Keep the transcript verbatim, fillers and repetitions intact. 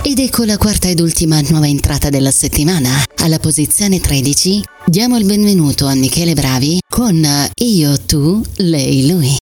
Ed ecco la quarta ed ultima nuova entrata della settimana. Alla posizione tredici diamo il benvenuto a Michele Bravi con Io, tu, lei, lui.